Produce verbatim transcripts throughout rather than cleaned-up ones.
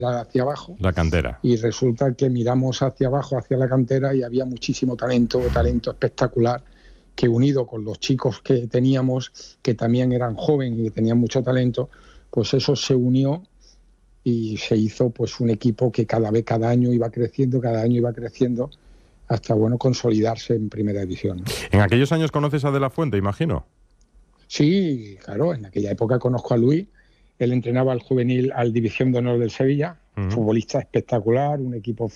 hacia abajo. La cantera. Y resulta que miramos hacia abajo, hacia la cantera, y había muchísimo talento, talento espectacular, que unido con los chicos que teníamos, que también eran jóvenes y tenían mucho talento, pues eso se unió y se hizo pues un equipo que cada vez, cada año iba creciendo, cada año iba creciendo, hasta bueno consolidarse en primera división, ¿no? ¿En aquellos años conoces a De la Fuente, imagino? Sí, claro, en aquella época conozco a Luis. Él entrenaba al juvenil, al División de Honor del Sevilla, uh-huh. Futbolista espectacular, un equipo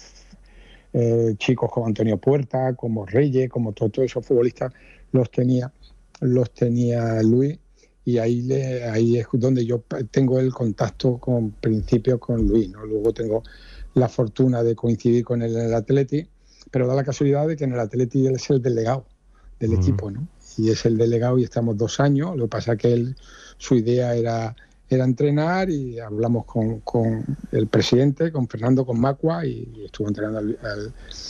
eh, chicos como Antonio Puerta, como Reyes, como todos todo esos futbolistas los tenía, los tenía Luis, y ahí le, ahí es donde yo tengo el contacto con principio con Luis, ¿no? Luego tengo la fortuna de coincidir con él en el Atleti, pero da la casualidad de que en el Atleti él es el delegado del uh-huh. equipo, ¿no? Y es el delegado y estamos dos años. Lo que pasa es que él, su idea era, era entrenar, y hablamos con, con el presidente, con Fernando, con Macua, y, y estuvo entrenando al, al,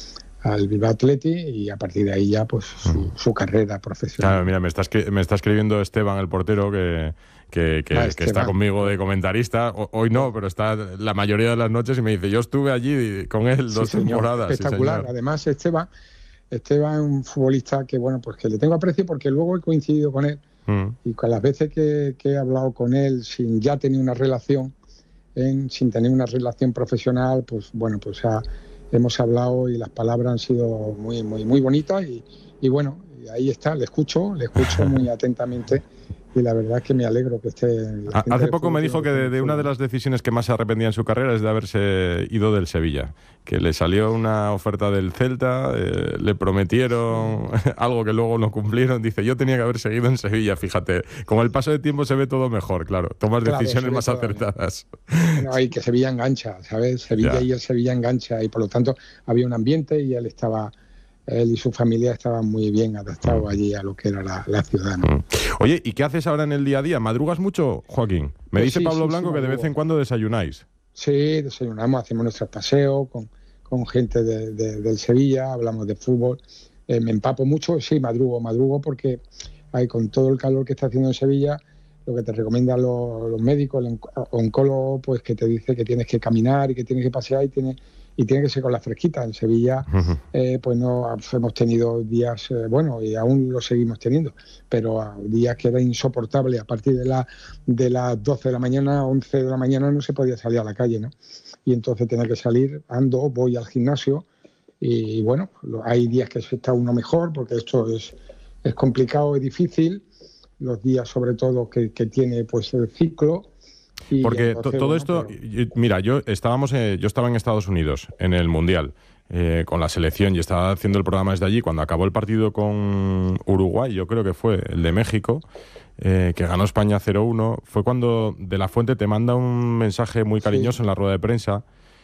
al Bilbao Athletic, y a partir de ahí ya pues su, su carrera profesional. Claro, mira, me está, me está escribiendo Esteban, el portero, que, que, que, ah, que está conmigo de comentarista. Hoy no, pero está la mayoría de las noches, y me dice, yo estuve allí con él dos sí, temporadas. Espectacular. Sí, además, Esteban... Esteban es un futbolista que, bueno, pues que le tengo aprecio, porque luego he coincidido con él mm. y con las veces que, que he hablado con él sin ya tener una relación, en, sin tener una relación profesional, pues bueno, pues ha, hemos hablado y las palabras han sido muy, muy, muy bonitas, y, y bueno, y ahí está, le escucho, le escucho muy atentamente. Y la verdad es que me alegro que esté... Hace poco me dijo que de, de una de las decisiones que más se arrepentía en su carrera es de haberse ido del Sevilla, que le salió una oferta del Celta, eh, le prometieron algo que luego no cumplieron. Dice, yo tenía que haber seguido en Sevilla, fíjate. Con el paso del tiempo se ve todo mejor, claro, tomas claro, decisiones más acertadas. Bueno, y que Sevilla engancha, ¿sabes? Sevilla ya. Y el Sevilla engancha, y por lo tanto había un ambiente, y él estaba... Él y su familia estaban muy bien adaptados allí a lo que era la, la ciudad, ¿no? Oye, ¿y qué haces ahora en el día a día? ¿Madrugas mucho, Joaquín? Me pues dice sí, Pablo sí, Blanco sí, que de vez en cuando desayunáis. Sí, desayunamos, hacemos nuestros paseos con, con gente de, de, del Sevilla, hablamos de fútbol. Eh, me empapo mucho, sí, madrugo, madrugo porque hay, con todo el calor que está haciendo en Sevilla, lo que te recomiendan los, los médicos, el oncólogo, pues que te dice que tienes que caminar y que tienes que pasear, y tienes... y tiene que ser con la fresquita. En Sevilla, uh-huh. eh, pues no hemos tenido días, eh, bueno, y aún lo seguimos teniendo, pero uh, días que era insoportable. A partir de, la, de las doce de la mañana, once de la mañana, no se podía salir a la calle, ¿no? Y entonces tenía que salir, ando, voy al gimnasio, y, y bueno, hay días que está uno mejor, porque esto es, es complicado, es difícil, los días sobre todo que, que tiene pues el ciclo. Y porque entonces, todo bueno, esto, pero... mira, yo estábamos, eh, yo estaba en Estados Unidos en el Mundial eh, con la selección, y estaba haciendo el programa desde allí. Cuando acabó el partido con Uruguay, yo creo que fue el de México, eh, que ganó España cero uno, fue cuando De la Fuente te manda un mensaje muy cariñoso sí. en la rueda de prensa.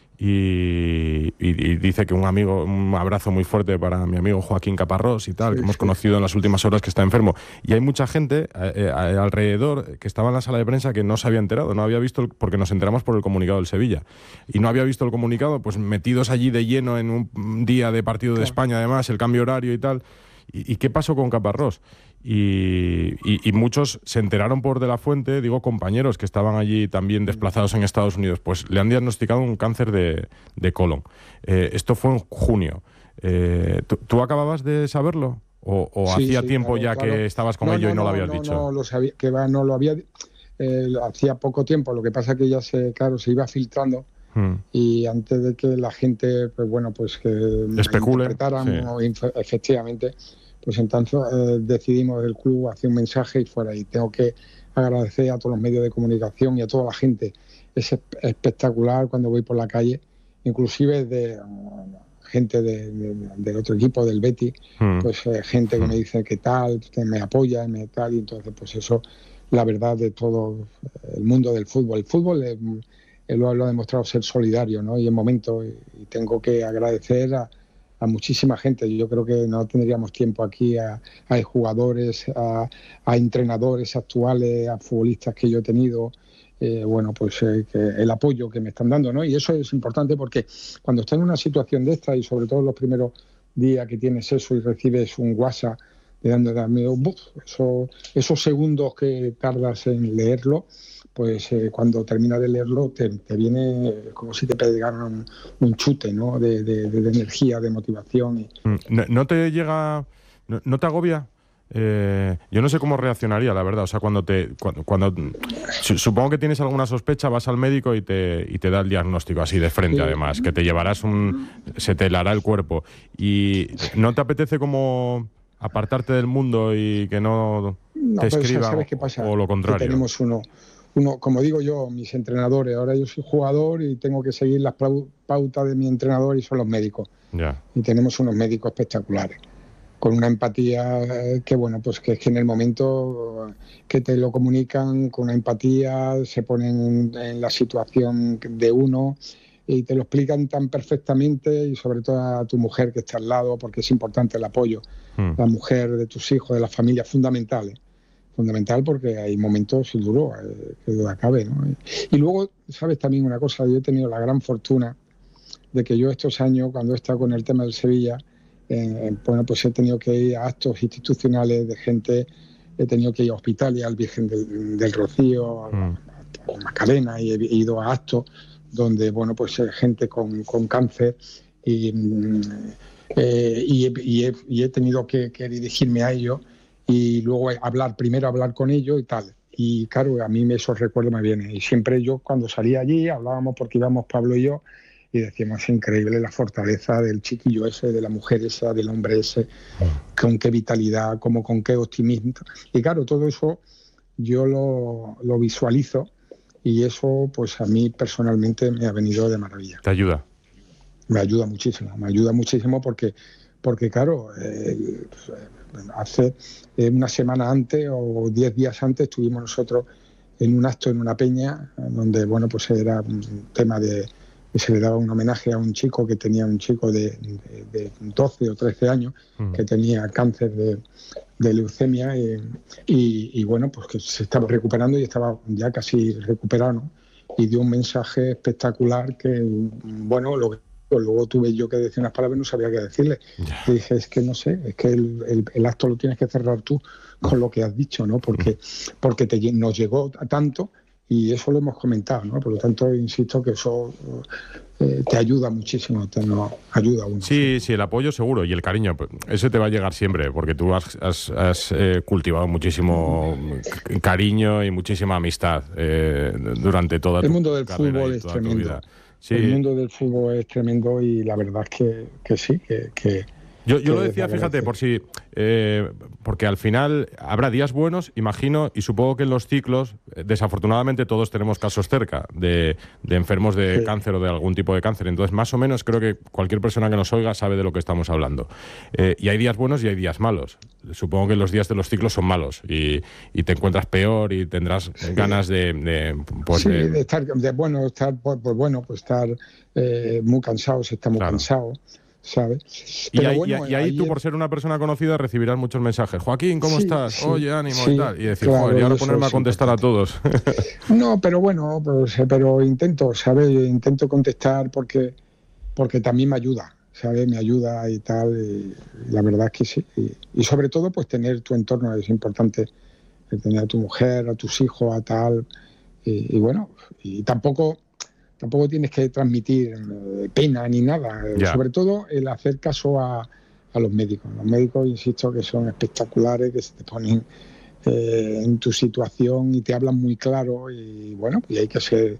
Y, y, y dice que un amigo, un abrazo muy fuerte para mi amigo Joaquín Caparrós y tal, sí, que hemos sí. conocido en las últimas horas, que está enfermo. Y hay mucha gente eh, eh, alrededor que estaba en la sala de prensa que no se había enterado, no había visto, el, porque nos enteramos por el comunicado del Sevilla, y no había visto el comunicado, pues metidos allí de lleno en un día de partido de España, además, el cambio horario y tal. ¿Y, y qué pasó con Caparrós? Y, y, y muchos se enteraron por De la Fuente, digo compañeros que estaban allí también desplazados en Estados Unidos, pues le han diagnosticado un cáncer de, de colon. Eh, esto fue en junio. Eh, ¿tú, ¿Tú acababas de saberlo? ¿O, o sí, hacía sí, tiempo claro, ya claro. que estabas con no, ello no, y no, no lo habías no, dicho? No, lo sabía, que va, no lo había... Eh, hacía poco tiempo, lo que pasa que ya se, claro, se iba filtrando. Hmm. Y antes de que la gente, pues bueno, pues que especule, interpretaran, sí. o inf- efectivamente, pues entonces eh, decidimos el club hacer un mensaje y fuera. Y tengo que agradecer a todos los medios de comunicación y a toda la gente. Es espectacular cuando voy por la calle, inclusive de uh, gente de, de, del otro equipo, del Betis, hmm. pues eh, gente que hmm. me dice que tal, que me apoya, me tal, y entonces pues eso, la verdad de todo el mundo del fútbol. El fútbol es, Lo, lo ha demostrado ser solidario, ¿no? Y en momentos, y tengo que agradecer a, a muchísima gente. Yo creo que no tendríamos tiempo aquí a, a jugadores, a, a entrenadores actuales, a futbolistas que yo he tenido, eh, bueno, pues eh, que el apoyo que me están dando, ¿no? Y eso es importante porque cuando estás en una situación de esta, y sobre todo los primeros días que tienes eso y recibes un WhatsApp le dan, le dan miedo. Uf, eso, esos segundos que tardas en leerlo, pues eh, cuando terminas de leerlo te, te viene como si te pegaran un, un chute, ¿no? de, de, de energía, de motivación. Y... ¿No, no te llega, no, no te agobia? Eh, yo no sé cómo reaccionaría, la verdad. O sea, cuando te, cuando, cuando supongo que tienes alguna sospecha, vas al médico y te, y te da el diagnóstico así de frente, sí. Además, que te llevarás un, se te helará el cuerpo. Y ¿no te apetece como apartarte del mundo y que no te no, escriba ¿sabes qué pasa? O lo contrario? Que tenemos uno, uno, como digo yo, mis entrenadores. Ahora yo soy jugador y tengo que seguir las pautas de mi entrenador y son los médicos. Ya. Y tenemos unos médicos espectaculares, con una empatía que, bueno, pues que es que en el momento que te lo comunican, con una empatía, se ponen en la situación de uno y te lo explican tan perfectamente, y sobre todo a tu mujer que está al lado, porque es importante el apoyo. Mm. La mujer de tus hijos, de la familia, fundamental. Fundamental porque hay momentos duros, eh, que duda cabe, ¿no? Y, y luego, sabes también una cosa, yo he tenido la gran fortuna de que yo estos años, cuando he estado con el tema del Sevilla, Eh, bueno, pues he tenido que ir a actos institucionales de gente, he tenido que ir a hospitales, al Virgen del, del Rocío, mm. a, a Macarena, y he, he ido a actos donde, bueno, pues gente con, con cáncer, y, eh, y, he, y, he, y he tenido que, que dirigirme a ellos y luego hablar, primero hablar con ellos y tal. Y claro, a mí esos recuerdos me vienen. Y siempre yo, cuando salía allí, hablábamos, porque íbamos Pablo y yo, y decíamos, increíble la fortaleza del chiquillo ese, de la mujer esa, del hombre ese, con qué vitalidad, como con qué optimismo. Y claro, todo eso yo lo, lo visualizo, y eso pues a mí personalmente me ha venido de maravilla. ¿Te ayuda? Me ayuda muchísimo, me ayuda muchísimo porque, porque claro, eh, hace eh, una semana antes o diez días antes estuvimos nosotros en un acto en una peña, donde, bueno, pues era un tema de que se le daba un homenaje a un chico que tenía un chico de, de, de doce o trece años, mm. que tenía cáncer de, de leucemia, y, y, y bueno, pues que se estaba recuperando y estaba ya casi recuperado, ¿no? Y dio un mensaje espectacular que, bueno, lo, luego tuve yo que decir unas palabras y no sabía qué decirle. Yeah. Y dije, es que no sé, es que el, el, el acto lo tienes que cerrar tú con lo que has dicho, ¿no? Porque, porque te, nos llegó a tanto. Y eso lo hemos comentado, ¿no? Por lo tanto, insisto que eso eh, te ayuda muchísimo, te no, ayuda a uno. Sí, sí, el apoyo seguro y el cariño, ese te va a llegar siempre, porque tú has, has, has eh, cultivado muchísimo cariño y muchísima amistad eh, durante toda tu El mundo del carrera fútbol y es toda tremendo. Tu vida. Sí. El mundo del fútbol es tremendo y la verdad es que, que sí, que... que Yo, yo lo decía, fíjate, por si eh, porque al final habrá días buenos, imagino, y supongo que en los ciclos, desafortunadamente todos tenemos casos cerca de, de enfermos de sí. cáncer o de algún tipo de cáncer. Entonces, más o menos, creo que cualquier persona que nos oiga sabe de lo que estamos hablando. Eh, y hay días buenos y hay días malos. Supongo que los días de los ciclos son malos y, y te encuentras peor y tendrás sí. ganas de... de, pues, sí, de, de estar, de bueno, estar, pues, pues bueno, pues estar eh, muy cansados, estamos claro. cansados. ¿Sabes? Y, ahí, bueno, y ahí ayer... tú, por ser una persona conocida, recibirás muchos mensajes. Joaquín, ¿cómo sí, estás? Sí, Oye, ánimo sí, y tal. Y decir, claro, joder, y ahora ponerme a contestar a todos. No, pero bueno, pues, pero intento, ¿sabes? Intento contestar porque, porque también me ayuda, ¿sabes? Me ayuda y tal. Y la verdad es que sí. Y, y sobre todo, pues tener tu entorno es importante. Tener a tu mujer, a tus hijos, a tal. Y, y bueno, y tampoco... Tampoco tienes que transmitir eh, pena ni nada, yeah. sobre todo el hacer caso a, a los médicos. Los médicos, insisto, que son espectaculares, que se te ponen eh, en tu situación y te hablan muy claro y bueno, y hay que ser,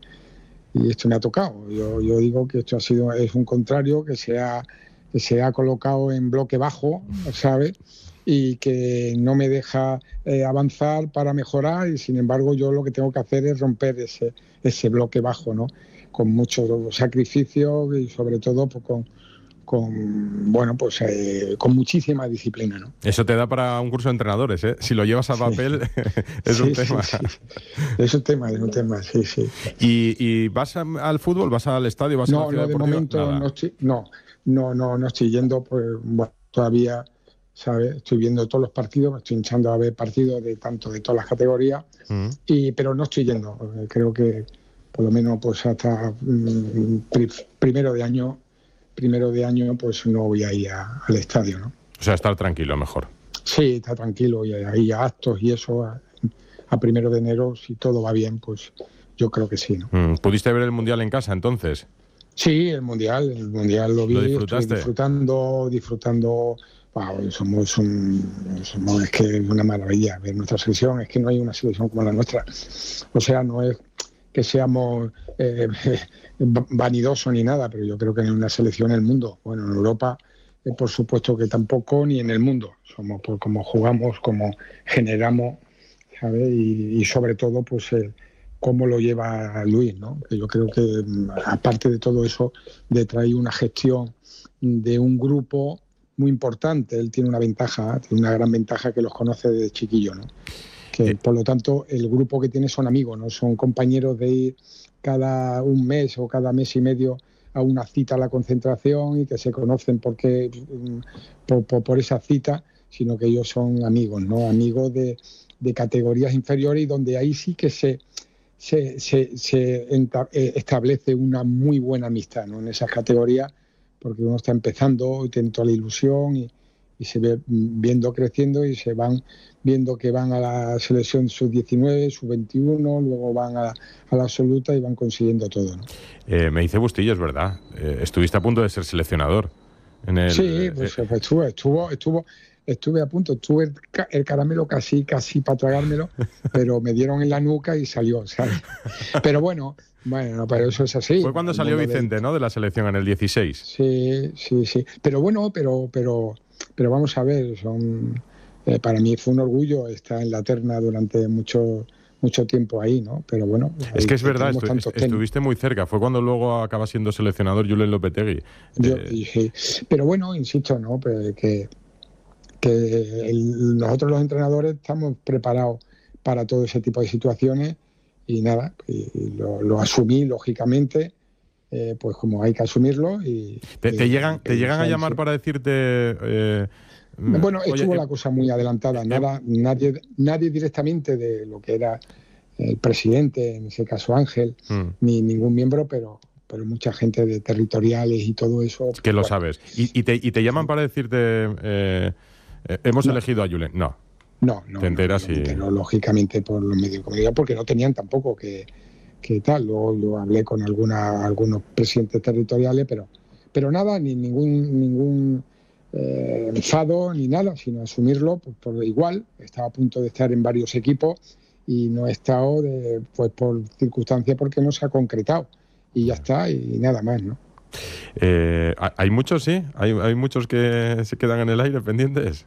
y esto me ha tocado. Yo, yo digo que esto ha sido, es un contrario que se ha, que se ha colocado en bloque bajo, ¿sabes? Y que no me deja eh, avanzar para mejorar y sin embargo yo lo que tengo que hacer es romper ese, ese bloque bajo, ¿no? Con mucho sacrificio y sobre todo pues, con, con bueno pues eh, con muchísima disciplina, ¿no? Eso te da para un curso de entrenadores, ¿eh? Si lo llevas a papel sí. es sí, un tema. Sí, sí. Es un tema, es un tema, sí, sí. ¿Y, y vas a, al fútbol, vas al estadio, vas no, a la ciudad no, de deportiva? momento no estoy, no, no, no, no estoy yendo, pues bueno, todavía, ¿sabes? Estoy viendo todos los partidos, me estoy hinchando a ver partidos de tanto de todas las categorías, mm. y pero no estoy yendo, creo que por lo menos pues hasta mmm, primero de año, primero de año pues no voy a ir a, al estadio, ¿no? O sea, estar tranquilo mejor. Sí, está tranquilo y hay actos y eso a, a primero de enero, si todo va bien, pues yo creo que sí, ¿no? Mm, ¿Pudiste ver el Mundial en casa entonces? Sí, el Mundial, el Mundial lo vi, ¿Lo estoy disfrutando, disfrutando, wow, somos un, somos, es que es una maravilla ver nuestra selección, es que no hay una selección como la nuestra, o sea, no es que seamos eh, vanidosos ni nada, pero yo creo que no hay una selección en el mundo, bueno, en Europa, eh, por supuesto que tampoco, ni en el mundo, somos por cómo jugamos, cómo generamos, ¿sabes? Y, y sobre todo, pues... Eh, cómo lo lleva Luis, ¿no? Que yo creo que, aparte de todo eso, de traer una gestión de un grupo muy importante. Él tiene una ventaja, tiene una gran ventaja que los conoce desde chiquillo, ¿no? Que, por lo tanto, el grupo que tiene son amigos, ¿no? Son compañeros de ir cada un mes o cada mes y medio a una cita a la concentración y que se conocen porque, por, por, por esa cita, sino que ellos son amigos, ¿no? Amigos de, de categorías inferiores y donde ahí sí que se... se, se, se establece una muy buena amistad, ¿no? En esas categorías, porque uno está empezando y tiene toda la ilusión y, y se ve viendo creciendo y se van viendo que van a la selección sub diecinueve, sub veintiuno, luego van a, a la absoluta y van consiguiendo todo, ¿no? Eh, me dice Bustillo, es verdad, eh, estuviste a punto de ser seleccionador. En el, sí, pues, eh, pues estuvo, estuvo, estuvo, estuve a punto, tuve el, el caramelo casi, casi para tragármelo, pero me dieron en la nuca y salió, ¿sabes? Pero bueno, bueno, pero eso es así. Fue cuando salió Vicente, del... ¿no? De la selección en el dieciséis. Sí, sí, sí. Pero bueno, pero, pero, pero vamos a ver, son, eh, para mí fue un orgullo estar en la terna durante mucho, mucho tiempo ahí, ¿no? Pero bueno, es que es verdad, estu est estuviste muy cerca. Fue cuando luego acaba siendo seleccionador Julen Lopetegui. Yo, eh... sí. Pero bueno, insisto, ¿no? Pero que que el, nosotros los entrenadores estamos preparados para todo ese tipo de situaciones y nada, y lo, lo asumí lógicamente, eh, pues como hay que asumirlo. Y, ¿Te, y, te llegan, y, te llegan a llamar para decirte...? Eh, bueno, oye, estuvo eh, la cosa muy adelantada, eh, nada, nadie, nadie directamente de lo que era el presidente, en ese caso Ángel, mm. ni ningún miembro, pero... pero mucha gente de territoriales y todo eso. Que lo bueno. sabes. ¿Y, y, te, ¿Y te llaman para decirte... Eh, Eh, hemos no. elegido a Julen? No. No, no. Te enteras no, y... Pero lógicamente por los medios de comunicación, porque no tenían tampoco que, que tal. Luego yo hablé con alguna, algunos presidentes territoriales, pero, pero nada, ni ningún, ningún eh, enfado ni nada, sino asumirlo pues, por igual. Estaba a punto de estar en varios equipos y no he estado de, pues por circunstancias porque no se ha concretado. Y ya está, y nada más, ¿no? Eh, ¿Hay muchos, sí? ¿Hay, ¿Hay muchos que se quedan en el aire pendientes?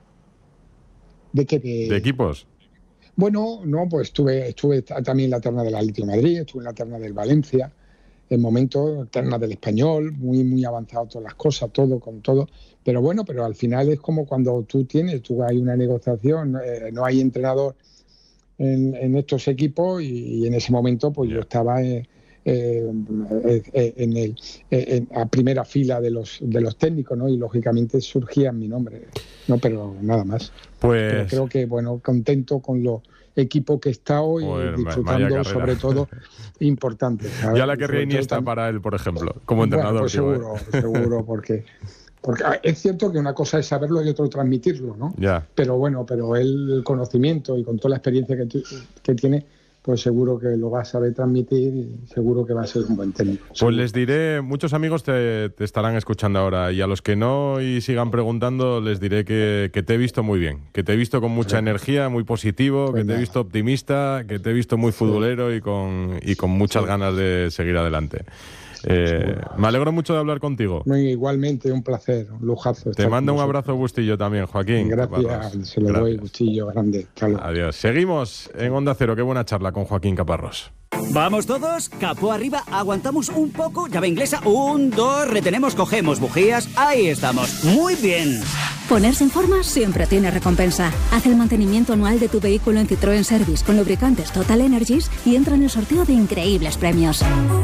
¿De qué? De, ¿De equipos? Bueno, no, pues estuve, estuve también en la terna del Atlético de Madrid, estuve en la terna del Valencia, en momentos, terna del Español, muy, muy avanzado todas las cosas, todo con todo. Pero bueno, pero al final es como cuando tú tienes, tú hay una negociación, eh, no hay entrenador en, en estos equipos y, y en ese momento pues yeah. yo estaba... Eh, Eh, eh, en el, eh, en, a primera fila de los de los técnicos, ¿no? Y lógicamente surgía mi nombre, no, pero nada más. Pues pero creo que bueno, contento con los equipos que he estado y pues, disfrutando sobre todo importante, ¿sabes? Ya la querría Iniesta tan... para él, por ejemplo, como entrenador. Bueno, pues seguro, seguro, porque porque es cierto que una cosa es saberlo y otra transmitirlo, ¿no? Ya. Pero bueno, pero él el conocimiento y con toda la experiencia que, que tiene, pues seguro que lo va a saber transmitir y seguro que va a ser un buen técnico. Pues seguro. Les diré, muchos amigos te, te estarán escuchando ahora y a los que no y sigan preguntando les diré que, que te he visto muy bien, que te he visto con mucha sí. energía, muy positivo, pues que nada. te he visto optimista, que te he visto muy futbolero sí. y, con, y con muchas sí. ganas de seguir adelante. Eh, me alegro mucho de hablar contigo. Muy, igualmente, un placer, un lujazo. Te mando un abrazo, Bustillo, también, Joaquín. Gracias, Caparrós. Se lo Gracias. doy, Bustillo, grande. Chalo. Adiós. Seguimos en Onda Cero. Qué buena charla con Joaquín Caparrós. Vamos todos, capó arriba, aguantamos un poco, llave inglesa, un, dos, retenemos, cogemos bujías, ahí estamos, muy bien. Ponerse en forma siempre tiene recompensa. Haz el mantenimiento anual de tu vehículo en Citroën Service con lubricantes Total Energies y entra en el sorteo de increíbles premios.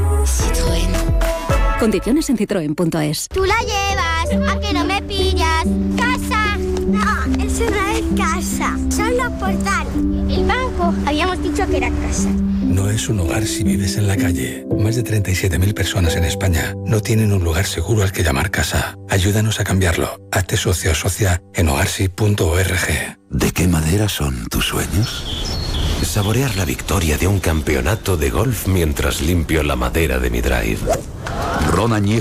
Citroën. Condiciones en citroen punto es. Tú la llevas, a que no me pillas. ¡Casa! No, eso no es casa, son los portales. El banco habíamos dicho que era casa. no es un hogar si vives en la calle. Más de treinta y siete mil personas en España no tienen un lugar seguro al que llamar casa. Ayúdanos a cambiarlo. Hazte socio o socia en hogarsi punto org. ¿De qué madera son tus sueños? Saborear la victoria de un campeonato de golf mientras limpio la madera de mi drive. Ron Añejo